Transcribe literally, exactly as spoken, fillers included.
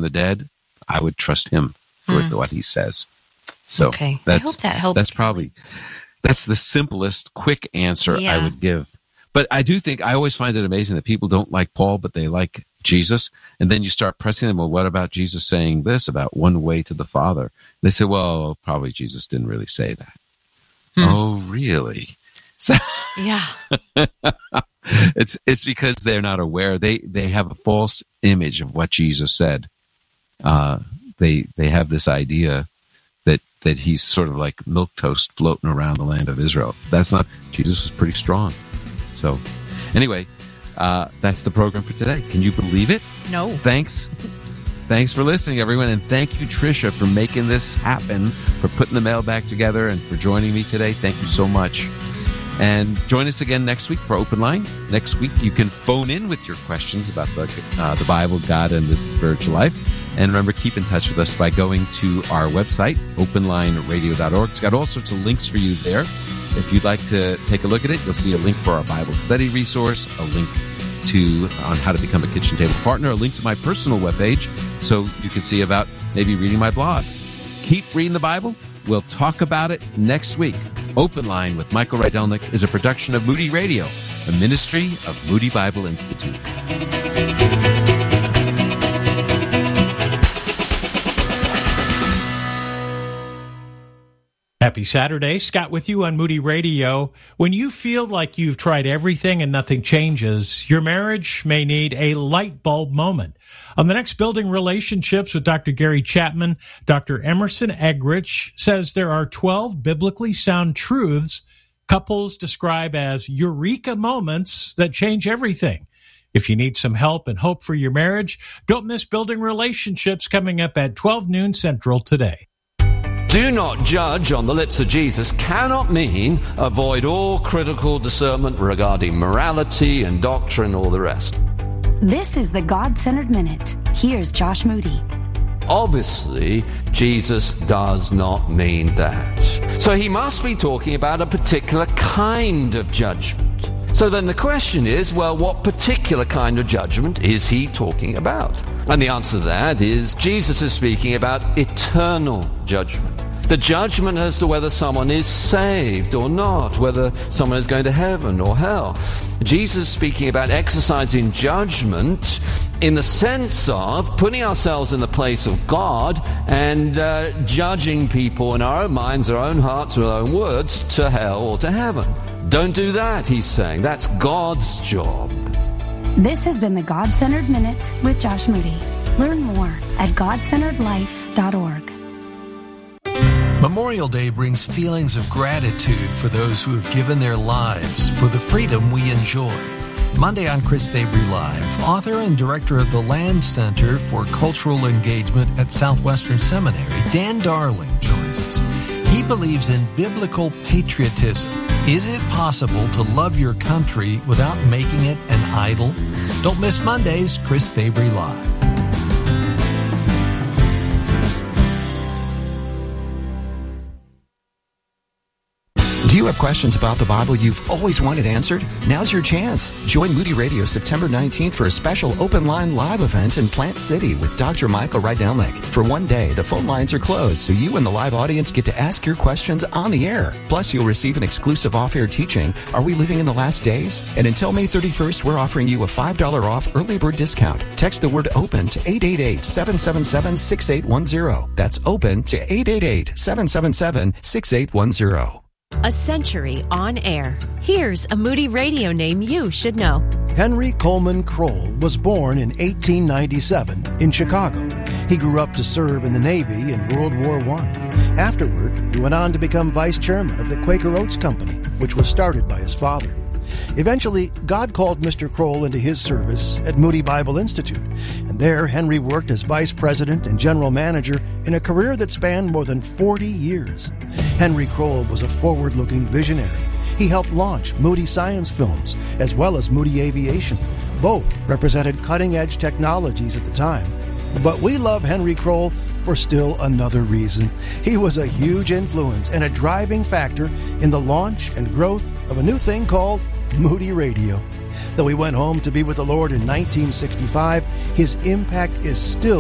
from the dead, I would trust him for mm. what he says. So okay. that's, I hope that helps. That's probably, that's the simplest, quick answer yeah. I would give. But I do think, I always find it amazing that people don't like Paul, but they like Jesus. And then you start pressing them, well, what about Jesus saying this about one way to the Father? They say, well, probably Jesus didn't really say that. Hmm. Oh, really? So, yeah. it's it's because they're not aware. They they have a false image of what Jesus said. Uh, they they have this idea that that he's sort of like milquetoast floating around the land of Israel. That's not. Jesus was pretty strong. So, anyway, uh, that's the program for today. Can you believe it? No. Thanks. Thanks for listening, everyone, and thank you, Tricia, for making this happen, for putting the mailbag together, and for joining me today. Thank you so much. And join us again next week for Open Line. Next week, you can phone in with your questions about the, uh, the Bible, God, and the spiritual life. And remember, keep in touch with us by going to our website, open line radio dot org. It's got all sorts of links for you there. If you'd like to take a look at it, you'll see a link for our Bible study resource, a link to on how to become a Kitchen Table Partner, a link to my personal webpage, so you can see about maybe reading my blog. Keep reading the Bible. We'll talk about it next week. Open Line with Michael Rydelnik is a production of Moody Radio, a ministry of Moody Bible Institute. Happy Saturday. Scott with you on Moody Radio. When you feel like you've tried everything and nothing changes, your marriage may need a light bulb moment. On the next Building Relationships with Doctor Gary Chapman, Doctor Emerson Eggerichs says there are twelve biblically sound truths couples describe as eureka moments that change everything. If you need some help and hope for your marriage, don't miss Building Relationships coming up at twelve noon Central today. Do not judge on the lips of Jesus cannot mean avoid all critical discernment regarding morality and doctrine, all the rest. This is the God-Centered Minute. Here's Josh Moody. Obviously, Jesus does not mean that. So he must be talking about a particular kind of judgment. So then the question is, well, what particular kind of judgment is he talking about? And the answer to that is Jesus is speaking about eternal judgment. The judgment as to whether someone is saved or not, whether someone is going to heaven or hell. Jesus is speaking about exercising judgment in the sense of putting ourselves in the place of God and uh, judging people in our own minds, our own hearts, our own words to hell or to heaven. Don't do that, he's saying. That's God's job. This has been the God-Centered Minute with Josh Moody. Learn more at god centered life dot org. Memorial Day brings feelings of gratitude for those who have given their lives for the freedom we enjoy. Monday on Chris Fabry Live, author and director of the Land Center for Cultural Engagement at Southwestern Seminary, Dan Darling, joins us. He believes in biblical patriotism. Is it possible to love your country without making it an idol? Don't miss Monday's Chris Fabry Live. Do you have questions about the Bible you've always wanted answered? Now's your chance. Join Moody Radio September nineteenth for a special Open Line live event in Plant City with Doctor Michael Rydelnik. For one day, the phone lines are closed, so you and the live audience get to ask your questions on the air. Plus, you'll receive an exclusive off-air teaching, Are We Living in the Last Days? And until May thirty-first, we're offering you a five dollars off early bird discount. Text the word OPEN to eight eight eight, seven seven seven, six eight one zero. That's OPEN to eight eight eight, seven seven seven, six eight one zero. A century on air. Here's a Moody Radio name you should know. Henry Coleman Kroll was born in eighteen ninety-seven in Chicago. He grew up to serve in the Navy in World War One. Afterward, he went on to become vice chairman of the Quaker Oats Company, which was started by his father. Eventually, God called Mister Kroll into his service at Moody Bible Institute, and there Henry worked as vice president and general manager in a career that spanned more than forty years. Henry Kroll was a forward-looking visionary. He helped launch Moody Science Films as well as Moody Aviation. Both represented cutting-edge technologies at the time. But we love Henry Kroll for still another reason. He was a huge influence and a driving factor in the launch and growth of a new thing called Moody Radio. Though he went home to be with the Lord in nineteen sixty-five, his impact is still